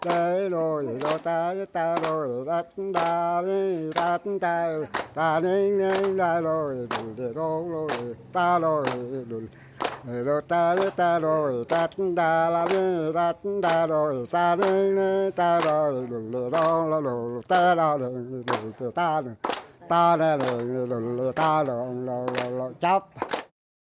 Đây rồi đồ ta rồi đất đa đi đất ta đi ra rồi rồi ta rồi rồi ta rồi đất đa la đi đất đa rồi ta đi ta rồi rồi ta rồi ta rồi ta rồi ta rồi chấp